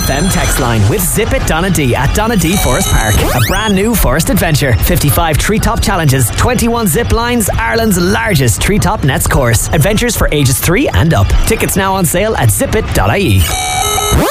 FM text line with Zip It Donadee at Donadee Forest Park. A brand new forest adventure. 55 treetop challenges, 21 zip lines, Ireland's largest treetop nets course. Adventures for ages 3 and up. Tickets now on sale at zipit.ie.